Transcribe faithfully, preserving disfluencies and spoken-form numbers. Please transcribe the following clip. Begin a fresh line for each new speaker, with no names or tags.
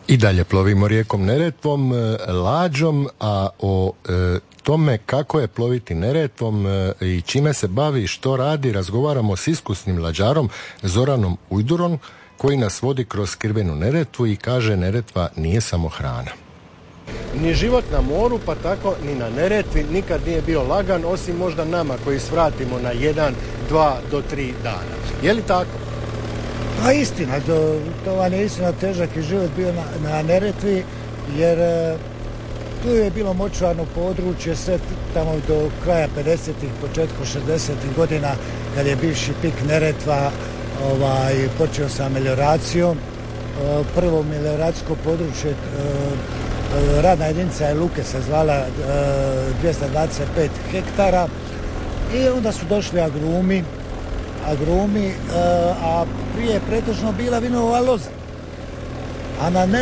I dalje plovimo rijekom Neretvom, lađom, a o e, tome kako je ploviti Neretvom e, i čime se bavi, što radi, razgovaramo s iskusnim lađarom Zoranom Ujdurom, koji nas vodi kroz skrivenu Neretvu i kaže: Neretva nije samo hrana.
Ni život na moru, pa tako ni na Neretvi nikad nije bio lagan, osim možda nama koji svratimo na jedan, dva do tri dana. Je li tako?
Pa istina, to, to vam je istina, težak je život bio na, na Neretvi, jer e, tu je bilo močvarno područje sve tamo do kraja pedesetih, početku šezdesetih godina, kad je bivši pik Neretva ovaj, počeo sa melioracijom. E, prvo melioracijsko područje, e, radna jedinica je Luke se zvala e, dvjesto dvadeset pet hektara i onda su došli agrumi, agrumi, a prije je pretežno bila vinova loza. A na